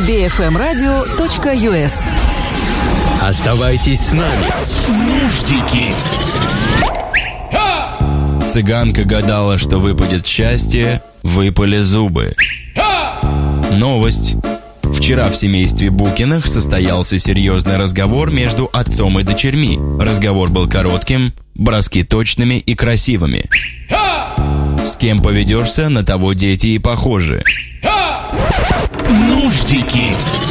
bfmradio.us. Оставайтесь с нами. Нуждики. Цыганка гадала, что выпадет счастье, выпали зубы. Новость. Вчера в семействе Букиных состоялся серьезный разговор между отцом и дочерьми. Разговор был коротким, броски точными и красивыми. С кем поведешься, на того дети и похожи. Нуждики.